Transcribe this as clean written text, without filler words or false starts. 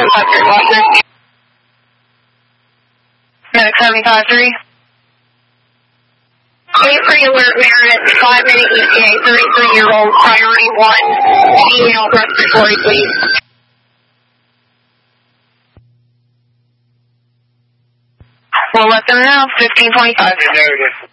Washington. Medic 75-3. 8-3 alert, Meredith, 5-minute ETA, 33-year-old, priority 1. Female respiratory, please. We'll let them know, 1525.